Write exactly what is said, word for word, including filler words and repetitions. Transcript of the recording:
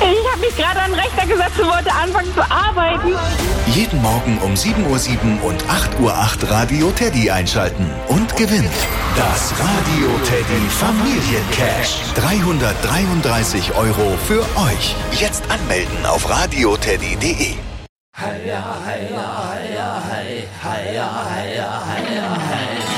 Ich habe mich gerade an den Rechner gesetzt und wollte anfangen zu arbeiten. Jeden Morgen um sieben Uhr sieben und acht Uhr acht Radio Teddy einschalten und gewinnt das Radio Teddy Familiencash. dreihundertdreiunddreißig Euro für euch. Jetzt anmelden auf radioteddy punkt de. Heia, heia, heia, heia, heia, heia, heia, heia.